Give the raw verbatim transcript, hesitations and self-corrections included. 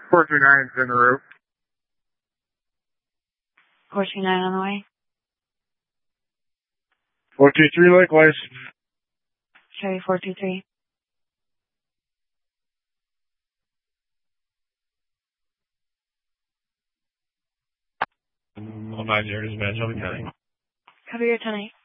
four two nine's in the route. four two nine on the way. four two three likewise. Chevy four two three. one nine zero, dispatch, Shelby County. Cover your ten eight.